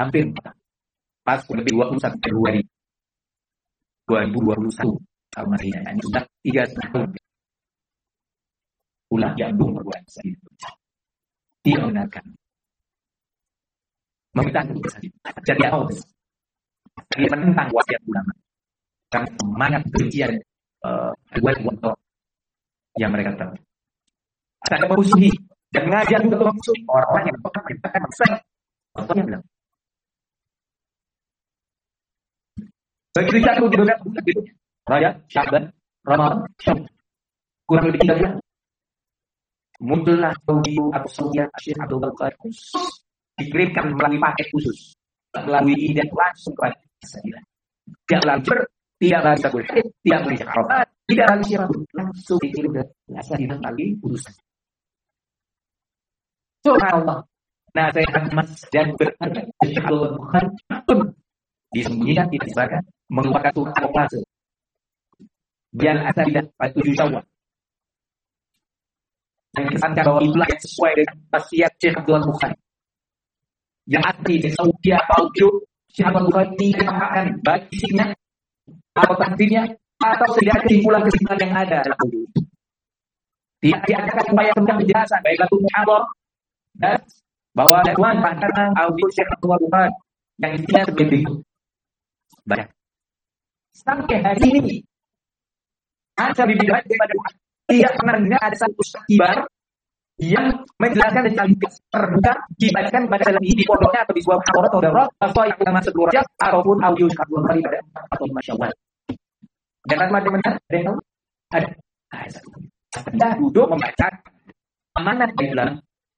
hampir pas lebih 21 Februari 2021 tahun Masehi. Ini sudah 3 tahun. Ulah jambung perbuatan itu tidak benarkan. Meminta jadi aus. Dia menentang wasiat ulama. Karena semangat kebencian buat yang mereka tahu. Ada memusuhi dan mengajar untuk memusuhi orang-orang yang merintahkan manusia. Contohnya bilang. Begitu jatuh di beberapa bulan berikutnya. Rajab, Sya'ban, Ramadan, Syawal. Kurang lebih 3 bulan. Muncullah audio atau saudia Syekh Abdul Qadir dikirimkan melalui paket khusus, melalui email langsung ke saya. Tidak lancar, tidak lagi sabul hadis, tidak lagi syarafat, tidak lagi syarafat, langsung dikirim ke saya melalui urusan. Subhanallah. Nasihat emas dan berharga Syekh Abdul Qadir pun disembunyikan, disebarkan, mengeluarkan surat kamuflase. Biar asal tidak pada 7 Syawal. Yang dikesankan bahwa itulah yang sesuai dengan wasiat Syekh Abdul Qadir. Yang asli di Saudi audio Syekh Abdul Qadir dikatakan baik isinya atau takdirnya atau setidaknya kesimpulan yang ada dalam audio itu. Tidak diadakan upaya tentang penjelasan baik itu muhadharah dan bahwa ada tuan tentang audio Syekh Abdul Qadir yang isinya seperti itu. Banyak. Sampai hari ini ada bimbingan daripada tidak pernah dengar ada satu kibar yang menjelaskan secara terbuka dibacakan pada dalam di pondoknya atau di sebuah muhadharah atau daurah atau yang bernama sebelum Rajab ataupun audio Syekh pada 45 Syawal. Dan ada yang tahu? Ada. Kita duduk membaca amanat di dalam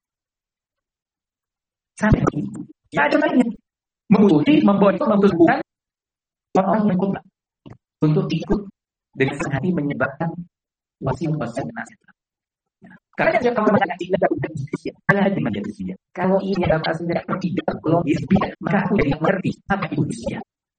sampai ini. Tidak ada lainnya. Memusuhi, memboikot, membutuhkan orang yang goblok untuk ikut dengan sengaja menyebabkan wasiat-wasiat nasihat. Karena dia kalau masyarakat tidak dapat diskusi, ada di menjadi diskusi. Kalau ini adalah tidak tidak logis tidak, maka aku tidak mengerti apa itu diskusi.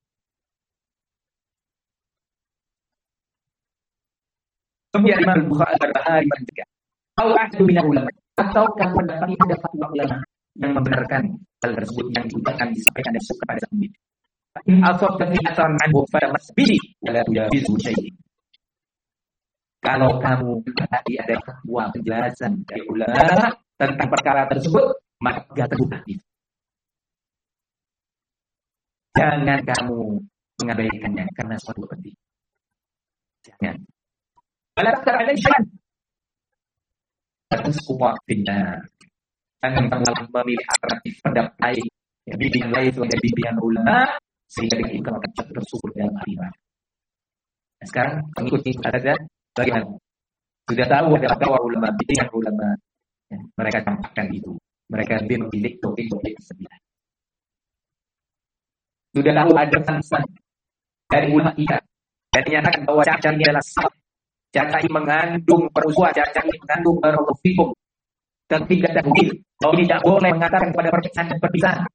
Kemudian Imam Bukhari Al-Bahari mencegah. Kalau ada minat ulama atau kamu mendapati ada fatwa ulama yang membenarkan hal tersebut yang diucapkan disampaikan dan suka pada sendiri. Asal kegiatan anhu pada masbih adalah tidak bisa syai'in. Kalau kamu tadi ada fatwa penjelasan dari ulama tentang perkara tersebut, maka tidak terbuka itu. Jangan kamu mengabaikannya karena suatu penting. Jangan. Kalau tak ada syarat, atas kuat benar. Jangan kamu memilih alternatif pendapat lain. Ya, bimbingan lain itu ada bimbingan ulama sehingga dengan itu kamu akan bersyukur dalam akhirat. Nah, sekarang mengikuti kata bagaimana? Sudah tahu ada fatwa ulama, bimbingan ulama. Ya, mereka campakkan itu. Mereka memilih topik-topik sembilan. Sudah tahu ada sansan dari ulama kita dan dinyatakan bahwa cacat ini adalah salah. Cacat ini mengandung perusuhan, cacat ini mengandung fikum. Dan tidak mungkin bahwa tidak boleh mengatakan kepada perpecahan dan perpisahan.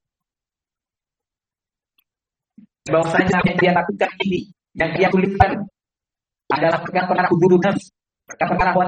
Bahwasanya yang dia lakukan ini, yang dia tuliskan adalah perkara-perkara hubungan nafs, perkara-perkara